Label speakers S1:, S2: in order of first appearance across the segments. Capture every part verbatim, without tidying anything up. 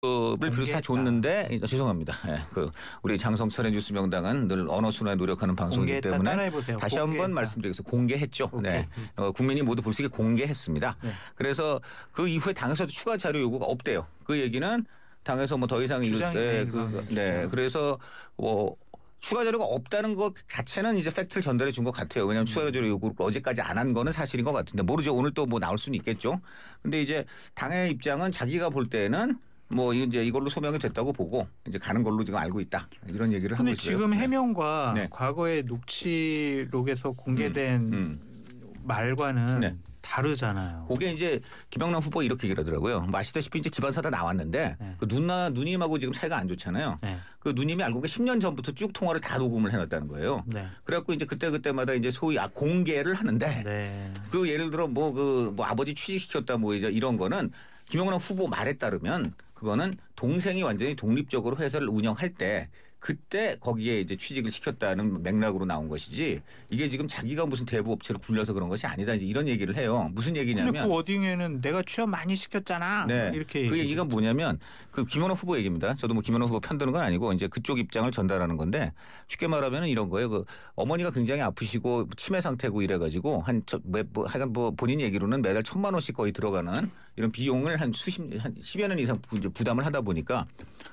S1: 를 비롯해 다 줬는데 죄송합니다. 예, 그 우리 장성철의 뉴스 명당은 늘 언어 순화에 노력하는 방송이기 때문에 다시 한번 말씀드리겠습니다. 공개했죠. 오케이. 네, 어, 국민이 모두 볼 수 있게 공개했습니다. 네. 그래서 그 이후에 당에서도 추가 자료 요구가 없대요. 그 얘기는 당에서 뭐 더 이상 이거 네, 그, 네, 그래서 뭐. 추가 자료가 없다는 것 자체는 이제 팩트를 전달해 준 것 같아요. 왜냐하면 음. 추가 자료 요구를 어제까지 안 한 거는 사실인 것 같은데 모르죠. 오늘 또 뭐 나올 수는 있겠죠. 근데 이제 당의 입장은 자기가 볼 때는 뭐 이제 이걸로 소명이 됐다고 보고 이제 가는 걸로 지금 알고 있다 이런 얘기를 하고 있어요.
S2: 근데 지금 해명과
S1: 네.
S2: 과거의 녹취록에서 공개된 음. 음. 말과는 네. 다르잖아요.
S1: 그게 이제 김영남 후보 이렇게 얘기를 하더라고요. 뭐 아시다시피 이제 집안사 다 나왔는데 네. 그 누나 누님하고 지금 사이가 안 좋잖아요. 네. 그 누님이 알고 보니까 십 년 전부터 쭉 통화를 다 녹음을 해놨다는 거예요. 네. 그래갖고 이제 그때 그때마다 이제 소위 아, 공개를 하는데 네. 그 예를 들어 뭐 그 뭐 아버지 취직시켰다 뭐 이제 이런 거는 김영남 후보 말에 따르면 그거는 동생이 완전히 독립적으로 회사를 운영할 때 그때 거기에 이제 취직을 시켰다는 맥락으로 나온 것이지 이게 지금 자기가 무슨 대부 업체를 굴려서 그런 것이 아니다 이제 이런 얘기를 해요. 무슨 얘기냐면
S2: 근데 그 워딩에는 내가 취업 많이 시켰잖아.
S1: 네.
S2: 이렇게
S1: 그 얘기가 뭐냐면 그 김원호 후보 얘기입니다. 저도 뭐 김원호 후보 편드는 건 아니고 이제 그쪽 입장을 전달하는 건데 쉽게 말하면 이런 거예요. 그 어머니가 굉장히 아프시고 치매 상태고 이래가지고 한 뭐 하여간 뭐 본인 얘기로는 매달 천만 원씩 거의 들어가는 이런 비용을 한 수십 한 십여 년 이상 부담을 하다 보니까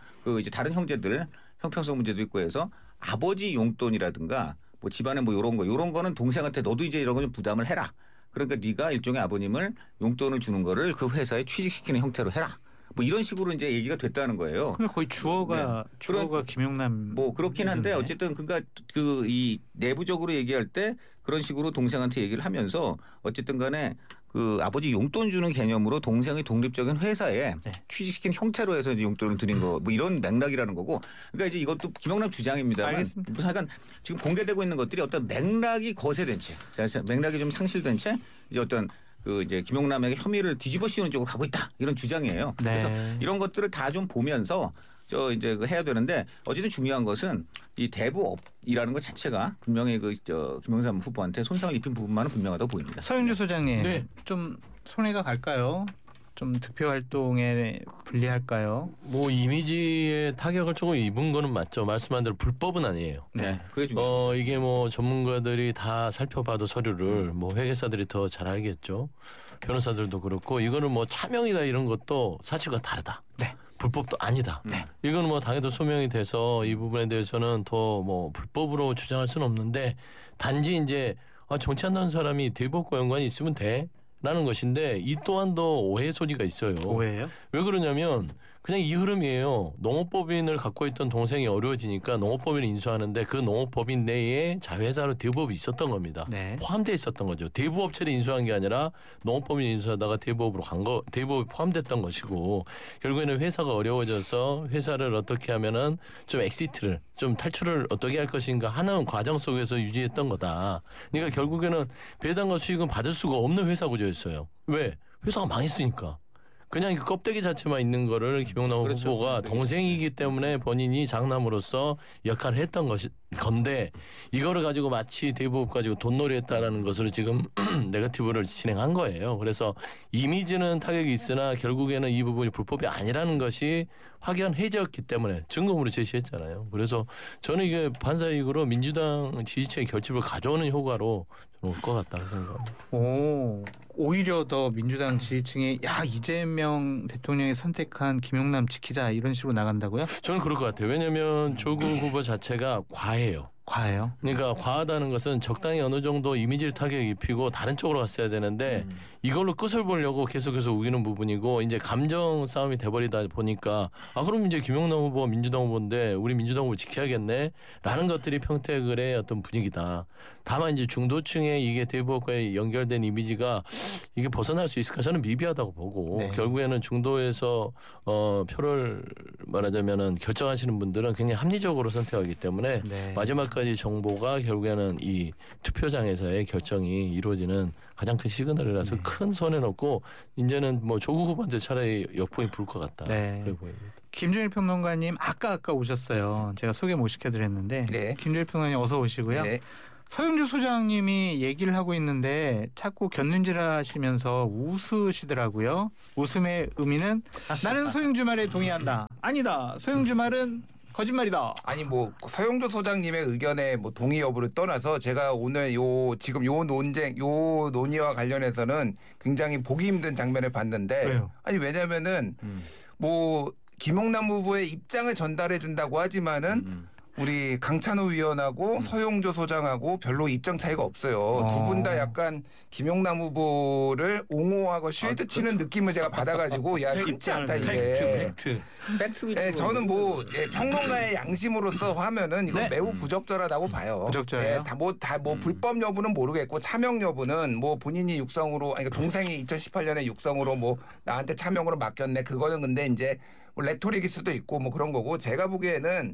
S1: 그 이제 다른 형제들 형평성 문제도 있고 해서 아버지 용돈이라든가 뭐 집안에 뭐 이런 거 이런 거는 동생한테 너도 이제 이런 거 좀 부담을 해라. 그러니까 네가 일종의 아버님을 용돈을 주는 거를 그 회사에 취직시키는 형태로 해라. 뭐 이런 식으로 이제 얘기가 됐다는 거예요.
S2: 근데 거의 주어가 네. 주어가 김영남
S1: 뭐 그렇긴 한데 어쨌든 그러니까 그 이 내부적으로 얘기할 때 그런 식으로 동생한테 얘기를 하면서 어쨌든 간에 그 아버지 용돈 주는 개념으로 동생의 독립적인 회사에 네. 취직시킨 형태로 해서 이제 용돈을 드린 거 뭐 이런 맥락이라는 거고 그러니까 이제 이것도 김영남 주장입니다만 무슨 약간 지금 공개되고 있는 것들이 어떤 맥락이 거세된 채 맥락이 좀 상실된 채 이제 어떤 그 이제 김영남에게 혐의를 뒤집어 씌우는 쪽으로 가고 있다 이런 주장이에요. 네. 그래서 이런 것들을 다 좀 보면서 저 이제 그 해야 되는데 어쨌든 중요한 것은 이 대부업이라는 것 자체가 분명히 그 저 김영남 후보한테 손상을 입힌 부분만은 분명하다고 보입니다.
S2: 서영주 소장님, 네. 좀 손해가 갈까요? 좀 득표 활동에 불리할까요?
S3: 뭐 이미지에 타격을 조금 입은 거는 맞죠. 말씀한 대로 불법은 아니에요.
S1: 네, 그게 중요해요.
S3: 어 이게 뭐 전문가들이 다 살펴봐도 서류를 뭐 회계사들이 더 잘 알겠죠. 변호사들도 그렇고 이거는 뭐 차명이다 이런 것도 사실과 다르다. 네. 불법도 아니다. 네. 이거는 뭐 당에도 소명이 돼서 이 부분에 대해서는 더 뭐 불법으로 주장할 수는 없는데 단지 이제 아, 정치한다는 사람이 대법과 연관이 있으면 돼. 라는 것인데 이 또한도 오해 소지가 있어요.
S2: 오해요?
S3: 왜 그러냐면 그냥 이 흐름이에요. 농업법인을 갖고 있던 동생이 어려워지니까 농업법인을 인수하는데 그 농업법인 내에 자회사로 대부업이 있었던 겁니다. 네. 포함되어 있었던 거죠. 대부업체를 인수한 게 아니라 농업법인 인수하다가 대부업으로 간 거, 대부업이 포함됐던 것이고 결국에는 회사가 어려워져서 회사를 어떻게 하면은 좀 엑시트를 좀 탈출을 어떻게 할 것인가 하는 과정 속에서 유지했던 거다. 그러니까 결국에는 배당과 수익은 받을 수가 없는 회사 구조였어요. 왜? 회사가 망했으니까. 그냥 그 껍데기 자체만 있는 거를 김영남 그렇죠. 후보가 동생이기 때문에 본인이 장남으로서 역할을 했던 것이 건데 이거를 가지고 마치 대부업 가지고 돈놀이 했다라는 것으로 지금 네거티브를 진행한 거예요. 그래서 이미지는 타격이 있으나 결국에는 이 부분이 불법이 아니라는 것이 확연해졌기 때문에 증거물을 제시했잖아요. 그래서 저는 이게 반사이익으로 민주당 지지층의 결집을 가져오는 효과로 올 것 같다고 생각합니다.
S2: 오, 오히려 더 민주당 지지층이 야 이재명 대통령이 선택한 김영남 지키자 이런 식으로 나간다고요?
S3: 저는 그럴 것 같아요. 왜냐하면 조국 후보 자체가 과해요.
S2: 과해요?
S3: 그러니까 과하다는 것은 적당히 어느 정도 이미지를 타격 입히고 다른 쪽으로 갔어야 되는데 음. 이걸로 끝을 보려고 계속해서 우기는 부분이고 이제 감정 싸움이 돼버리다 보니까 아 그럼 이제 김영남 후보가 민주당 후보인데 우리 민주당 후보 지켜야겠네 라는 것들이 평택을의 어떤 분위기다. 다만 이제 중도층에 이게 대부업과 연결된 이미지가 이게 벗어날 수 있을까 저는 미비하다고 보고 네. 결국에는 중도에서 어, 표를 말하자면은 결정하시는 분들은 굉장히 합리적으로 선택하기 때문에 네. 마지막까지 정보가 결국에는 이 투표장에서의 결정이 이루어지는 가장 큰 시그널이라서 네. 큰 손해는 없고 이제는 뭐 조국 후보한테 차라리 역풍이 불 것 같다. 네. 그래 보입니다.
S2: 김준일 평론가님 아까 아까 오셨어요. 제가 소개 못 시켜드렸는데 네. 김준일 평론가님 어서 오시고요. 네. 서영주 소장님이 얘기를 하고 있는데 자꾸 곁눈질하시면서 웃으시더라고요. 웃음의 의미는 나는 서영주 말에 동의한다. 아니다. 서영주 말은 거짓말이다.
S4: 아니 뭐 서영주 소장님의 의견에 뭐 동의 여부를 떠나서 제가 오늘 요 지금 요 논쟁 요 논의와 관련해서는 굉장히 보기 힘든 장면을 봤는데
S2: 왜요?
S4: 아니 왜냐면은
S1: 음.
S4: 뭐 김용남 후보의 입장을 전달해 준다고 하지만은
S1: 음.
S4: 우리 강찬호 위원하고
S1: 음.
S4: 서영조 소장하고 별로 입장 차이가 없어요.
S2: 어.
S4: 두 분 다 약간 김용남 후보를 옹호하고 쉴드
S1: 아,
S4: 치는 느낌을 제가 받아가지고 야 쉽지 않다 이게.
S3: 팩트.
S1: 팩트
S4: 예, 저는 뭐 예, 평론가의 양심으로서 하면은 이건
S2: 네.
S4: 매우 부적절하다고 봐요.
S2: 부적절해요?
S4: 예, 다뭐 다 뭐
S1: 음.
S4: 불법 여부는 모르겠고 차명 여부는 뭐 본인이 육성으로 아니 그러니까 동생이 이천십팔 년에 육성으로 뭐 나한테 차명으로 맡겼네. 그거는 근데 이제 뭐 레토릭일 수도 있고 뭐 그런 거고 제가 보기에는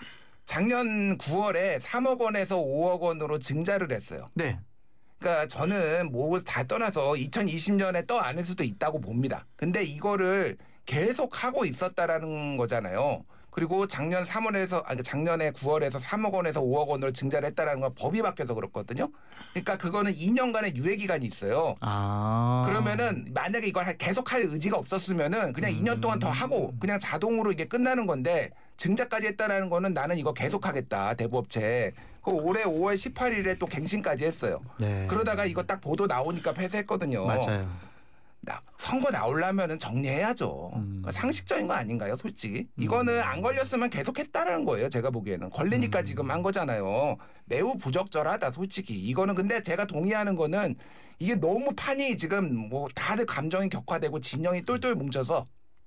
S4: 작년 구월에 삼억 원에서 오억 원으로 증자를 했어요.
S2: 네.
S4: 그러니까 저는 뭐 다 떠나서 이천이십 년에 떠 안을 수도 있다고 봅니다. 근데 이거를 계속 하고 있었다라는 거잖아요. 그리고 작년 삼월에서 아니 작년에 구월에서 삼억 원에서 오억 원으로 증자를 했다라는 건 법이 바뀌어서 그렇거든요. 그러니까 그거는 이 년간의 유예 기간이 있어요.
S2: 아.
S4: 그러면은 만약에 이걸 계속 할 의지가 없었으면은 그냥 이 년 동안 더 하고 그냥 자동으로 이게 끝나는 건데 증자까지 했다라는 거는 나는 이거 계속하겠다 대부업체. 그 올해 오월 십팔일에 또 갱신까지 했어요.
S2: 네.
S4: 그러다가 이거 딱 보도 나오니까 폐쇄했거든요.
S2: 맞아요.
S4: 나, 선거 나오려면은 정리해야죠.
S2: 음.
S4: 그러니까 상식적인 거 아닌가요, 솔직히? 이거는 안 걸렸으면 계속했다는 거예요, 제가 보기에는. 걸리니까
S2: 음.
S4: 지금 한 거잖아요. 매우 부적절하다, 솔직히. 이거는 근데 제가 동의하는 거는 이게 너무 판이 지금 뭐 다들 감정이 격화되고 진영이 똘똘 뭉쳐서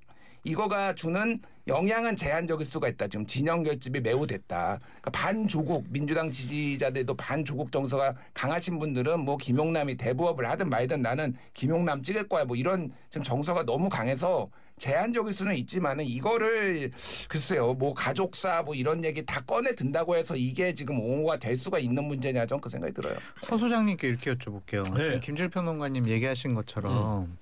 S4: 이거가 주는 영향은 제한적일 수가 있다. 지금 진영 결집이 매우 됐다. 그러니까 반조국 민주당 지지자들도 반조국 정서가 강하신 분들은 뭐 김용남이 대부업을 하든 말든 나는 김용남 찍을 거야. 뭐 이런 지금 정서가 너무 강해서 제한적일 수는 있지만은 이거를 글쎄요 뭐 가족사 뭐 이런 얘기 다 꺼내 든다고 해서 이게 지금 옹호가 될 수가 있는 문제냐 저는 그 생각이 들어요.
S2: 서 소장님께 이렇게 여쭤볼게요.
S3: 네.
S2: 지금 김철 평론가님 얘기하신 것처럼
S3: 음.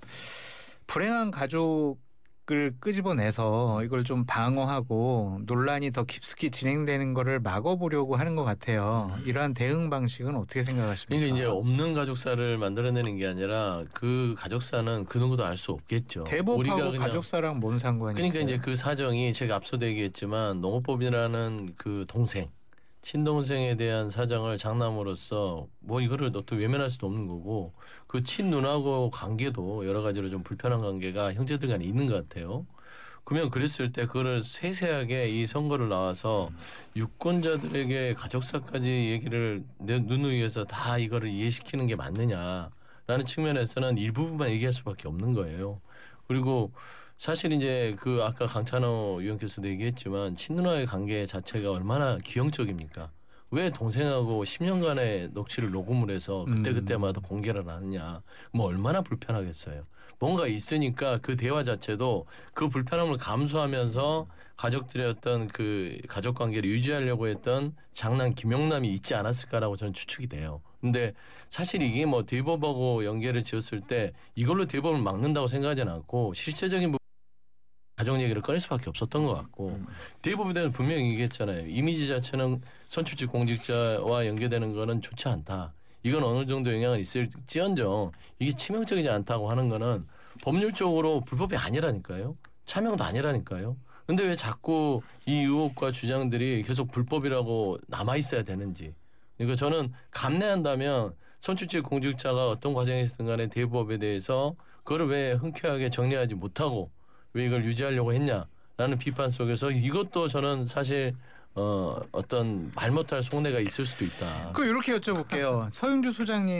S2: 불행한 가족 을 끄집어내서 이걸 좀 방어하고 논란이 더 깊숙이 진행되는 거를 막아보려고 하는 것 같아요. 이러한 대응 방식은 어떻게 생각하십니까?
S3: 그러니까 이제 없는 가족사를 만들어내는 게 아니라 그 가족사는 그 누구도 알 수 없겠죠.
S2: 대법하고 가족사랑 뭔 상관이
S3: 그러니까
S2: 있어요?
S3: 이제 그 사정이 제가 앞서도 얘기했지만 농업법이라는 그 동생 친동생에 대한 사정을 장남으로서 뭐 이거를 또 외면할 수도 없는 거고 그 친누나하고 관계도 여러 가지로 좀 불편한 관계가 형제들 간에 있는 것 같아요. 그러면 그랬을 때 그거를 세세하게 이 선거를 나와서 유권자들에게 가족사까지 얘기를 내 누누이에서 다 이거를 이해시키는 게 맞느냐라는 측면에서는 일부분만 얘기할 수밖에 없는 거예요. 그리고 사실 이제 그 아까 강찬호 의원께서도 얘기했지만 친누나의 관계 자체가 얼마나 기형적입니까? 왜 동생하고 십 년간의 녹취를 녹음을 해서 그때 그때마다 공개를 하느냐? 뭐 얼마나 불편하겠어요. 뭔가 있으니까 그 대화 자체도 그 불편함을 감수하면서 가족들의 어떤 그 가족 관계를 유지하려고 했던 장남 김용남이 있지 않았을까라고 저는 추측이 돼요. 근데 사실 이게 뭐 대법하고 연계를 지었을 때 이걸로 대법을 막는다고 생각하지는 않고 실체적인 부분 가족 얘기를 꺼낼 수밖에 없었던 것 같고
S1: 음.
S3: 대법에 대해서 분명히 얘기했잖아요. 이미지 자체는 선출직 공직자와 연계되는 거는 좋지 않다. 이건 어느 정도 영향은 있을지언정 이게 치명적이지 않다고 하는 거는 법률적으로 불법이 아니라니까요. 차명도 아니라니까요. 근데 왜 자꾸 이 의혹과 주장들이 계속 불법이라고 남아있어야 되는지. 그러니까 저는 감내한다면 선출직 공직자가 어떤 과정에서든 간에 대법에 대해서 그걸 왜 흔쾌하게 정리하지 못하고 왜 이걸 유지하려고 했냐라는 비판 속에서 이것도 저는 사실 어, 어떤 말 못할 속내가 있을 수도 있다.
S2: 그 이렇게 여쭤볼게요. 서영주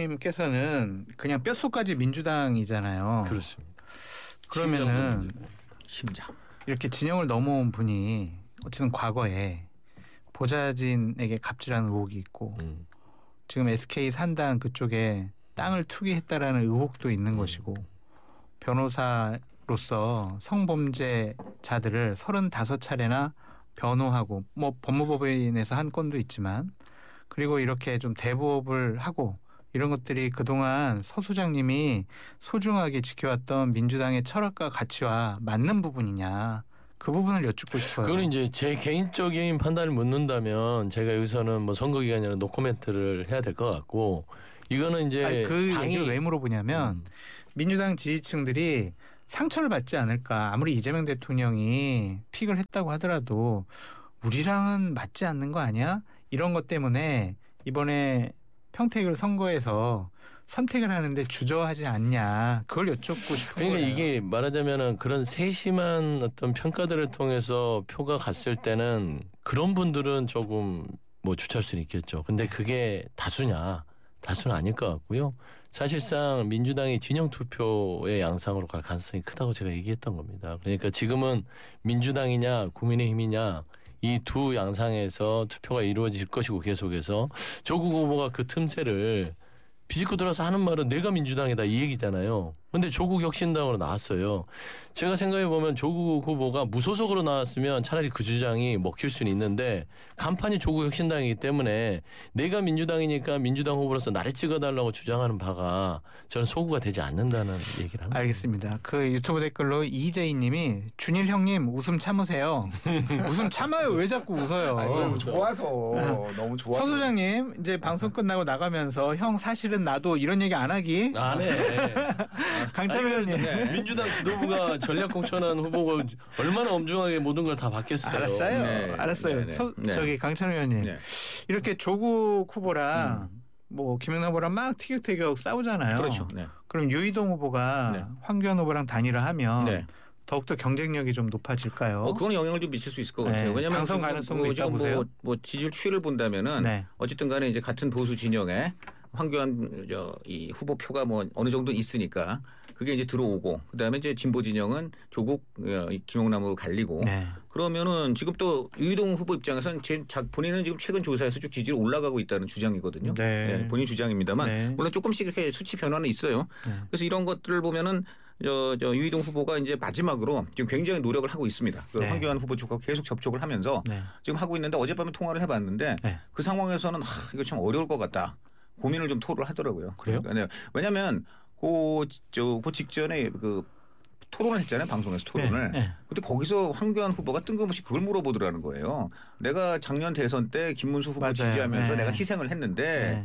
S2: 소장님께서는 그냥 뼛속까지 민주당이잖아요.
S3: 그렇습니다.
S2: 그러면은
S1: 심장.
S2: 이렇게 진영을 넘어온 분이 어쨌든 과거에 보좌진에게 갑질하는 의혹이 있고
S3: 음.
S2: 지금 에스케이 산단 그쪽에 땅을 투기했다라는 의혹도 있는
S3: 음.
S2: 것이고 변호사로서 성범죄자들을 서른다섯 차례나 변호하고 뭐 법무법인에서 한 건도 있지만 그리고 이렇게 좀 대부업을 하고 이런 것들이 그동안 서 소장님이 소중하게 지켜왔던 민주당의 철학과 가치와 맞는 부분이냐 그 부분을 여쭙고 싶어요.
S3: 그건 이제 제 개인적인 판단을 묻는다면 제가 여기서는 뭐 선거 기간이라 노코멘트를 해야 될 것 같고 이거는 이제
S2: 아니, 그
S3: 당이
S2: 얘기를 왜 물어보냐면 음. 민주당 지지층들이 상처를 받지 않을까. 아무리 이재명 대통령이 픽을 했다고 하더라도 우리랑은 맞지 않는 거 아니야? 이런 것 때문에 이번에 평택을 선거에서 선택을 하는데 주저하지 않냐. 그걸 여쭙고 싶은
S3: 그러니까
S2: 거예요.
S3: 이게 말하자면 그런 세심한 어떤 평가들을 통해서 표가 갔을 때는 그런 분들은 조금 뭐 주체할 수는 있겠죠. 근데 그게 다수냐? 다수는 아닐 것 같고요. 사실상 민주당이 진영 투표의 양상으로 갈 가능성이 크다고 제가 얘기했던 겁니다. 그러니까 지금은 민주당이냐 국민의힘이냐 이 두 양상에서 투표가 이루어질 것이고 계속해서 조국 후보가 그 틈새를 비집고 들어서 하는 말은 내가 민주당이다 이 얘기잖아요. 그런데 조국 혁신당으로 나왔어요. 제가 생각해 보면 조국 후보가 무소속으로 나왔으면 차라리 그 주장이 먹힐 수는 있는데 간판이 조국 혁신당이기 때문에 내가 민주당이니까 민주당 후보로서 나를 찍어달라고 주장하는 바가 저는 소구가 되지 않는다는 얘기를 합니다.
S2: 알겠습니다. 그 유튜브 댓글로 이재희 님이 준일 형님 웃음 참으세요. 웃음 참아요. 왜 자꾸 웃어요.
S4: 아니, 너무 좋아서 너무 좋아서.
S2: 서 소장님 이제 방송 끝나고 나가면서 형 사실은 나도 이런 얘기 안 하기.
S3: 안 해.
S2: 강찬호 의원님.
S3: 네. 민주당 지도부가 전략 공천한 후보가 얼마나 엄중하게 모든 걸 다 받겠어요.
S2: 알았어요.
S1: 네.
S2: 알았어요.
S1: 네. 네.
S2: 서,
S1: 네.
S2: 저기 강찬호 의원님.
S1: 네.
S2: 이렇게 조국 후보랑
S1: 음.
S2: 뭐 김영남 후보랑 막 티격태격 싸우잖아요.
S1: 그렇죠. 네.
S2: 그럼 유이동 후보가
S1: 네.
S2: 황교안 후보랑 단일화하면
S1: 네.
S2: 더욱더 경쟁력이 좀 높아질까요?
S1: 어, 그건 영향을 좀 미칠 수 있을 것
S2: 네.
S1: 같아요. 왜냐하면
S2: 당선
S1: 지금
S2: 가능성도
S1: 뭐,
S2: 있다고
S1: 지금
S2: 보세요?
S1: 뭐, 뭐 지지율 추이를 본다면은
S2: 네.
S1: 어쨌든 간에 이제 같은 보수 진영에 황교안 저 이 후보 표가 뭐 어느 정도 있으니까 그게 이제 들어오고 그다음에 이제 진보 진영은 조국 어, 김용남으로 갈리고
S2: 네.
S1: 그러면은 지금 또 유이동 후보 입장에서는 제 자, 본인은 지금 최근 조사에서 쭉 지지율 올라가고 있다는 주장이거든요.
S2: 네.
S1: 네, 본인 주장입니다만
S2: 네.
S1: 물론 조금씩 이렇게 수치 변화는 있어요.
S2: 네.
S1: 그래서 이런 것들을 보면은 저, 저 유이동 후보가 이제 마지막으로 지금 굉장히 노력을 하고 있습니다. 그
S2: 네.
S1: 황교안 후보 쪽과 계속 접촉을 하면서
S2: 네.
S1: 지금 하고 있는데 어젯밤에 통화를 해봤는데
S2: 네.
S1: 그 상황에서는 하, 이거 참 어려울 것 같다. 고민을 좀 토로를 하더라고요.
S2: 그래요?
S1: 그러니까 네. 왜냐하면 그, 저, 그 직전에 그 토론을 했잖아요. 방송에서 토론을.
S2: 네. 네.
S1: 근데 거기서 황교안 후보가 뜬금없이 그걸 물어보더라는 거예요. 내가 작년 대선 때 김문수 후보
S2: 맞아요.
S1: 지지하면서
S2: 네.
S1: 내가 희생을 했는데
S2: 네.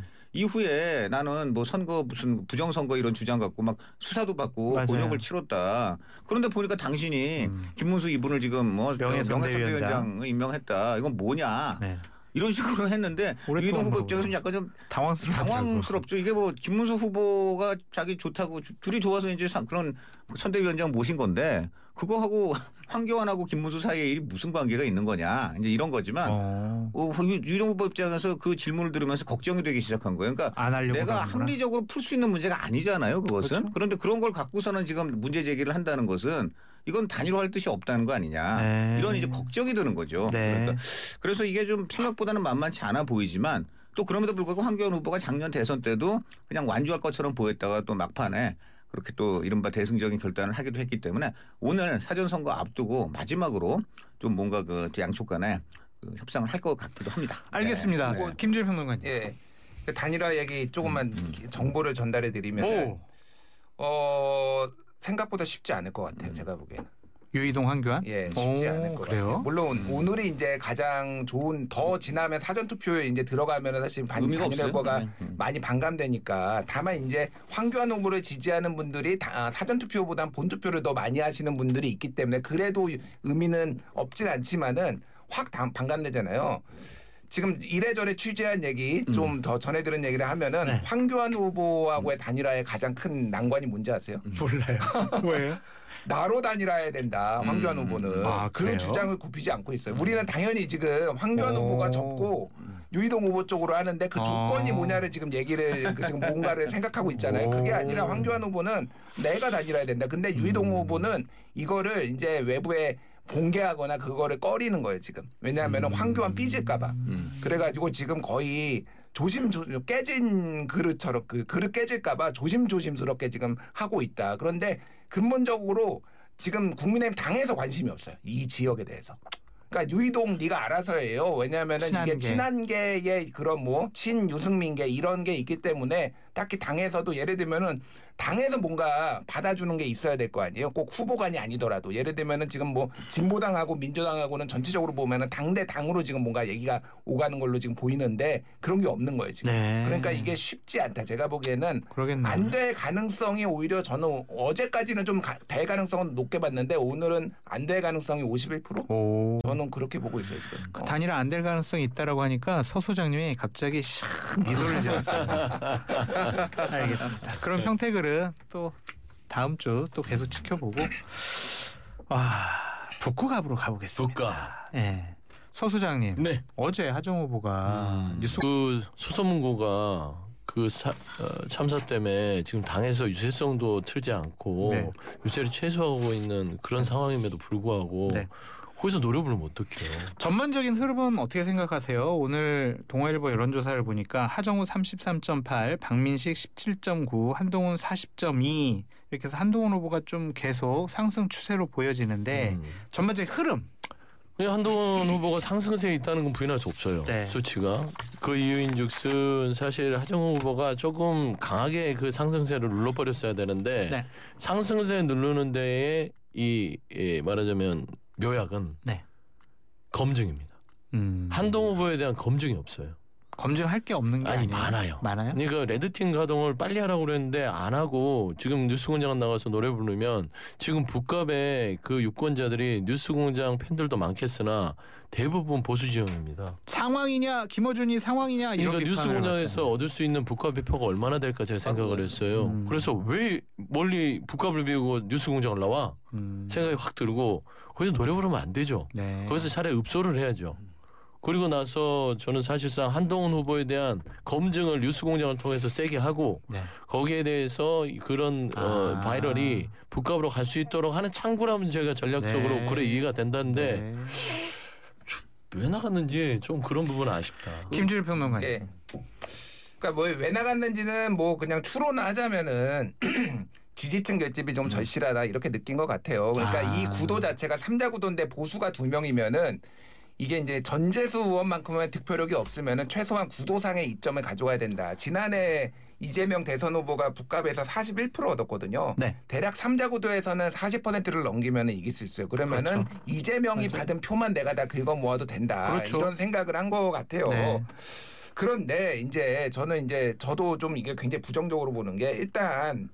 S1: 이후에 나는 뭐 선거 무슨 부정선거 이런 주장 갖고 막 수사도 받고
S2: 맞아요.
S1: 곤욕을 치렀다. 그런데 보니까 당신이
S2: 음.
S1: 김문수 이분을 지금 뭐
S2: 명예선대위원장
S1: 명예선대위원장 임명했다. 이건 뭐냐.
S2: 네.
S1: 이런 식으로 했는데 유이동 후보 입장에서는 약간 좀
S2: 당황스럽더라고요.
S1: 당황스럽죠. 이게 뭐 김문수 후보가 자기 좋다고 둘이 좋아서 이제 그런 선대위원장 모신 건데 그거하고 황교안하고 김문수 사이에 일이 무슨 관계가 있는 거냐 이제 이런 거지만
S2: 어.
S1: 어, 유이동 후보 입장에서 그 질문을 들으면서 걱정이 되기 시작한 거예요. 그러니까
S2: 안 하려고
S1: 내가
S2: 하는구나.
S1: 합리적으로 풀 수 있는 문제가 아니잖아요. 그것은.
S2: 그렇죠.
S1: 그런데 그런 걸 갖고서는 지금 문제 제기를 한다는 것은 이건 단일화할 뜻이 없다는 거 아니냐.
S2: 네.
S1: 이런 이제 걱정이 드는 거죠.
S2: 네.
S1: 그러니까 그래서 이게 좀 생각보다는 만만치 않아 보이지만 또 그럼에도 불구하고 황교안 후보가 작년 대선 때도 그냥 완주할 것처럼 보였다가 또 막판에 그렇게 또 이른바 대승적인 결단을 하기도 했기 때문에 오늘 사전선거 앞두고 마지막으로 좀 뭔가 그 양쪽 간에 그 협상을 할 것 같기도 합니다.
S2: 알겠습니다.
S1: 네. 네.
S2: 김주일 평론가님.
S4: 예. 그 단일화 얘기 조금만
S1: 음,
S4: 정보를 전달해 드리면
S2: 오.
S4: 어 생각보다 쉽지 않을 것 같아요. 제가 보기에는.
S2: 유이동 황교안?
S4: 예, 쉽지
S2: 오,
S4: 않을 것
S2: 그래요?
S4: 같아요. 물론 오늘이 이제 가장 좋은 더 지나면 사전 투표에 이제 들어가면 사실 반
S1: 의미가
S4: 단일
S1: 없어요.
S4: 결과가
S1: 네. 음.
S4: 많이 반감되니까 다만 이제 황교안 후보를 지지하는 분들이 다 사전 투표보단 본 투표를 더 많이 하시는 분들이 있기 때문에 그래도 의미는 없진 않지만은 확 반감되잖아요. 지금 이래저래 취재한 얘기 좀 더 전해들은 얘기를 하면은
S2: 네.
S4: 황교안 후보하고의 단일화의 가장 큰 난관이 뭔지 아세요?
S2: 몰라요. 뭐예요?
S4: 나로 단일화해야 된다. 황교안
S1: 음.
S4: 후보는
S2: 아,
S4: 그
S2: 그래요?
S4: 주장을 굽히지 않고 있어요. 우리는 당연히 지금 황교안
S2: 오.
S4: 후보가 접고 유이동 후보 쪽으로 하는데 그 조건이
S2: 어.
S4: 뭐냐를 지금 얘기를 그 지금 뭔가를 생각하고 있잖아요. 그게 아니라 황교안 후보는 내가 단일화해야 된다. 근데 유이동
S2: 음.
S4: 후보는 이거를 이제 외부에 공개하거나 그거를 꺼리는 거예요 지금. 왜냐하면
S2: 음.
S4: 황교안 삐질까봐.
S1: 음.
S4: 그래가지고 지금 거의 조심 깨진 그릇처럼 그 그릇 깨질까봐 조심조심스럽게 지금 하고 있다. 그런데 근본적으로 지금 국민의힘 당에서 관심이 없어요. 이 지역에 대해서. 그러니까 유이동 네가 알아서 해요. 왜냐하면 이게 친한계의 그런 뭐 친유승민계 이런 게 있기 때문에 딱히 당에서도 예를 들면은 당에서 뭔가 받아주는 게 있어야 될 거 아니에요. 꼭 후보간이 아니더라도 예를 들면은 지금 뭐 진보당하고 민주당하고는 전체적으로 보면은 당대 당으로 지금 뭔가 얘기가 오가는 걸로 지금 보이는데 그런 게 없는 거예요 지금.
S2: 네.
S4: 그러니까 이게 쉽지 않다. 제가 보기에는
S2: 그러겠네요.
S4: 안 될 가능성이 오히려 저는 어제까지는 좀 될 가능성은 높게 봤는데 오늘은 안 될 가능성이 오십일 퍼센트?
S2: 오.
S4: 저는 그렇게 보고 있어요 지금.
S2: 그
S4: 어.
S2: 단일화 안 될 가능성이 있다라고 하니까 서 소장님이 갑자기 샥 미소를 지었어요. 알겠습니다. 그럼 평택을은 또 다음 주 또 계속 지켜보고 와 북구갑으로 가보겠습니다.
S3: 북갑.
S2: 네. 서 소장님.
S3: 네.
S2: 어제 하정 후보가
S3: 음,
S2: 뉴스
S3: 그 수소문고가 그 사, 어, 참사 때문에 지금 당에서 유세성도 틀지 않고
S2: 네.
S3: 유세를 최소화하고 있는 그런 상황임에도 불구하고
S2: 네.
S3: 거기서 노래 부르면 어떡해요.
S2: 전반적인 흐름은 어떻게 생각하세요? 오늘 동아일보 여론조사를 보니까 하정우 삼십삼 점 팔, 박민식 십칠 점 구, 한동훈 사십 점 이 이렇게 해서 한동훈 후보가 좀 계속 상승 추세로 보여지는데
S3: 음.
S2: 전반적인 흐름.
S3: 그냥 한동훈 후보가 상승세에 있다는 건 부인할 수 없어요.
S2: 네.
S3: 수치가. 그 이유인즉슨 사실 하정우 후보가 조금 강하게 그 상승세를 눌러버렸어야 되는데
S2: 네.
S3: 상승세 누르는 데에 이 예, 말하자면 묘약은
S2: 네.
S3: 검증입니다.
S2: 음.
S3: 한동훈 후보에 대한 검증이 없어요.
S2: 검증할 게 없는 게
S3: 아니
S2: 아니에요.
S3: 많아요.
S2: 많아요?
S3: 그러니까 레드팀 가동을 빨리 하라고 그랬는데 안 하고 지금 뉴스공장 나가서 노래 부르면 지금 북갑에 그 유권자들이 뉴스공장 팬들도 많겠으나 대부분 보수 지형입니다.
S2: 상황이냐 김어준이 상황이냐 이런
S3: 그러니까
S2: 비판을
S3: 뉴스공장에서
S2: 받잖아요.
S3: 얻을 수 있는 북갑의 표가 얼마나 될까 제가 생각을 했어요.
S2: 음.
S3: 그래서 왜 멀리 북갑을 비우고 뉴스공장을 나와?
S2: 음.
S3: 생각이 확 들고 거기서 노래 부르면 안 되죠.
S2: 네.
S3: 거기서 차라리 읍소를 해야죠. 그리고 나서 저는 사실상 한동훈 후보에 대한 검증을 뉴스공장을 통해서 세게 하고
S2: 네.
S3: 거기에 대해서 그런
S2: 아.
S3: 어, 바이럴이 북갑으로 갈 수 있도록 하는 창구라면 제가 전략적으로
S2: 네.
S3: 그래 이해가 된다는데
S2: 네.
S3: 왜 나갔는지 좀 그런 부분은 아쉽다.
S2: 김준일 평론가님.
S4: 예. 그러니까 뭐 왜 나갔는지는 뭐 그냥 추론을 하자면은 지지층 결집이 좀 절실하다 이렇게 느낀 것 같아요. 그러니까
S2: 아.
S4: 이 구도 자체가 삼자 구도인데 보수가 두 명이면은 이게 이제 전재수 의원만큼의 득표력이 없으면은 최소한 구도상의 이점을 가져가야 된다. 지난해 이재명 대선 후보가 북갑에서 사십일 퍼센트 얻었거든요.
S2: 네.
S4: 대략 삼자 구도에서는 사십 퍼센트를 넘기면 이길 수 있어요. 그러면은
S2: 그렇죠.
S4: 이재명이
S2: 맞아요.
S4: 받은 표만 내가 다 긁어 모아도 된다.
S2: 그렇죠.
S4: 이런 생각을 한 것 같아요.
S2: 네.
S4: 그런데 이제 저는 이제 저도 좀 이게 굉장히 부정적으로 보는 게 일단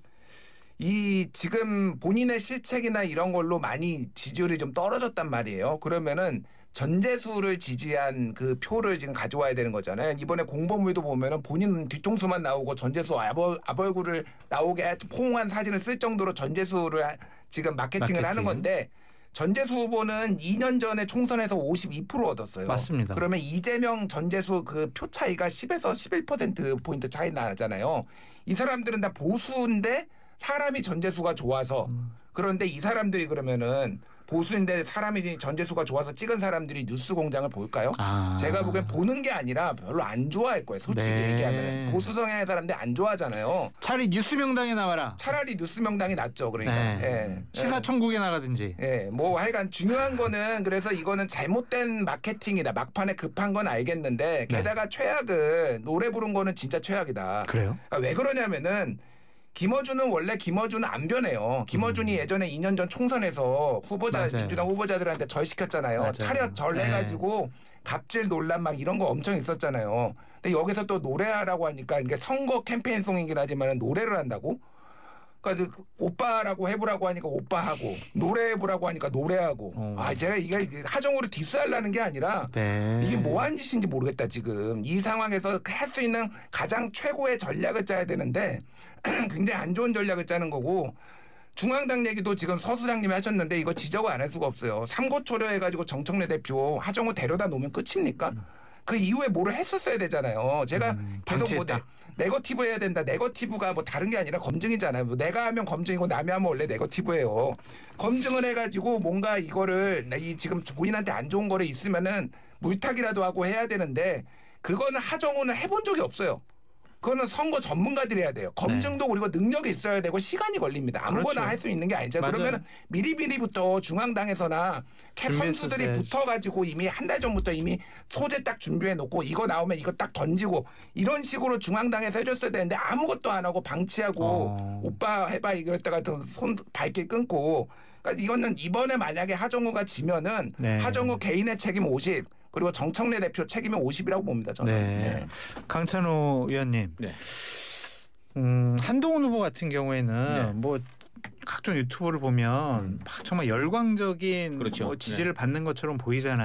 S4: 이 지금 본인의 실책이나 이런 걸로 많이 지지율이 좀 떨어졌단 말이에요. 그러면은 전재수를 지지한 그 표를 지금 가져와야 되는 거잖아요. 이번에 공보물도 보면은 본인 뒤통수만 나오고 전재수 아벌, 아벌구를 나오게 포옹한 사진을 쓸 정도로 전재수를 지금 마케팅을
S2: 마케팅.
S4: 하는 건데 전재수 후보는 이 년 전에 총선에서 오십이 퍼센트 얻었어요.
S2: 맞습니다.
S4: 그러면 이재명 전재수 그 표 차이가 십에서 십일 퍼센트 포인트 차이 나잖아요. 이 사람들은 다 보수인데 사람이 전재수가 좋아서
S2: 음.
S4: 그런데 이 사람들이 그러면은 보수인데 사람이 전재수가 좋아서 찍은 사람들이 뉴스공장을 볼까요?
S2: 아.
S4: 제가 보기엔 보는 게 아니라 별로 안 좋아할 거예요. 솔직히
S2: 네.
S4: 얘기하면 보수 성향의 사람들 안 좋아하잖아요.
S2: 차라리 뉴스 명당에 나와라.
S4: 차라리 뉴스 명당이 낫죠. 그러니까
S2: 네.
S4: 예.
S2: 시사천국에 나가든지.
S4: 예, 뭐 하여간 중요한 거는 그래서 이거는 잘못된 마케팅이다. 막판에 급한 건 알겠는데 게다가 최악은 노래 부른 거는 진짜 최악이다.
S2: 그래요?
S4: 그러니까 왜 그러냐면은 김어준은 원래 김어준은 안 변해요. 김어준이
S2: 음.
S4: 예전에 이 년 전 총선에서 후보자
S2: 맞아요.
S4: 민주당 후보자들한테 절시켰잖아요.
S2: 맞아요.
S4: 차렷 절해가지고 갑질 논란 막 이런 거 엄청 있었잖아요. 근데 여기서 또 노래하라고 하니까 이게 선거 캠페인송이긴 하지만 노래를 한다고? 그러니까 그 오빠라고 해보라고 하니까 오빠하고 노래해보라고 하니까 노래하고
S2: 어.
S4: 아 제가 이게 하정우를 디스하려는 게 아니라
S2: 네.
S4: 이게 뭐 하는 짓인지 모르겠다 지금. 이 상황에서 할 수 있는 가장 최고의 전략을 짜야 되는데 굉장히 안 좋은 전략을 짜는 거고 중앙당 얘기도 지금 서 수장님이 하셨는데 이거 지적을 안 할 수가 없어요. 삼고초려해가지고 정청래 대표 하정우 데려다 놓으면 끝입니까? 그 이후에 뭐를 했었어야 되잖아요. 제가
S2: 음,
S4: 계속 뭐
S2: 방치했다.
S4: 네, 네거티브 해야 된다. 네거티브가 뭐 다른 게 아니라 검증이잖아요. 뭐 내가 하면 검증이고 남이 하면 원래 네거티브예요. 검증을 해가지고 뭔가 이거를 이 지금 본인한테 안 좋은 거를 있으면은 물타기라도 하고 해야 되는데 그거는 하정우는 해본 적이 없어요. 그거는 선거 전문가들이 해야 돼요. 검증도 네. 그리고 능력이 있어야 되고 시간이 걸립니다. 아무거나 그렇죠. 할 수 있는 게 아니죠. 맞아요. 그러면 미리미리부터 중앙당에서나 캡 선수들이 붙어가지고 이미 한 달 전부터 이미 소재 딱 준비해 놓고 이거 나오면 이거 딱 던지고 이런 식으로 중앙당에서 해줬어야 되는데 아무것도 안 하고 방치하고 어. 오빠 해봐 이랬다가 손 발길 끊고 그러니까 이거는 이번에 만약에 하정우가 지면은 네. 하정우 개인의 책임 오십 그리고 정청래 대표 책임은 오십이라고 봅니다. 저는.
S2: 네. 네. 강찬호 위원님. 네. 음, 한동훈 후보 같은 경우에는 네. 뭐 각종 유튜브를 보면 음. 막 정말 열광적인 그렇죠. 뭐 지지를 네. 받는 것처럼 보이잖아요.